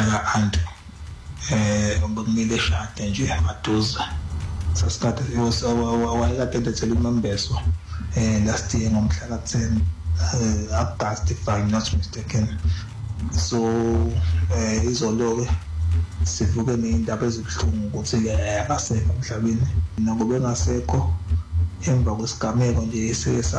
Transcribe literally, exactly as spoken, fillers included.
ka Anti eh bekumile eshade nje maduze sasikade wayekade ethele imembeso eh last year ngomhla ka ten August if I'm not mistaken. So eh izolo ke sivuke neindaba ezibuhlungu ukuthi ke akasekho emhlabeni, nokuba engasekho emva kwesigameko nje